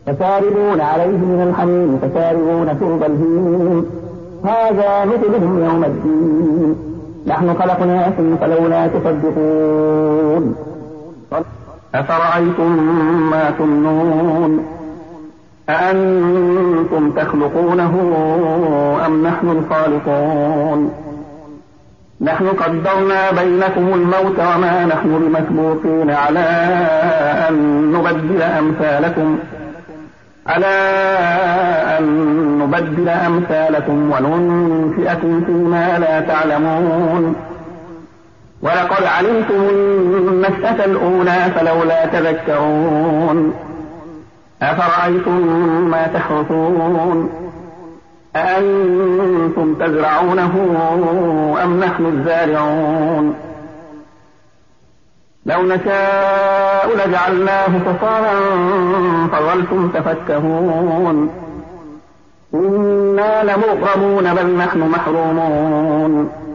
فشاربون عليه من الحميم فشاربون شرب الهيم هذا مثلهم يوم الدين نحن خلقناكم فلولا تصدقون أفرأيتم ما تمنون أأنتم تخلقونه أم نحن الخالقون نحن قدرنا بينكم الموت وما نحن بمسبوقين على أن نبدل أمثالكم وننشئكم فيما لا تعلمون ولقد علمتم النشأة الأولى فلولا تذكرون أفرأيتم ما تحرثون أأنتم تزرعونه أم نحن الزارعون لو نشاء لجعلناه حصاما فظلتم تفكهون إنا لمغرمون بل نحن محرومون